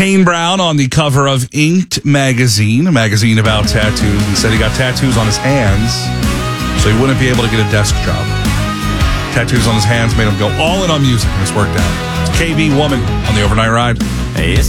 Kane Brown on the cover of Inked magazine, a magazine about tattoos. He said he got tattoos on his hands so he wouldn't be able to get a desk job. Tattoos on his hands made him go all in on music, and it's worked out. It's KB Woman on the Overnight Ride. Hey, it's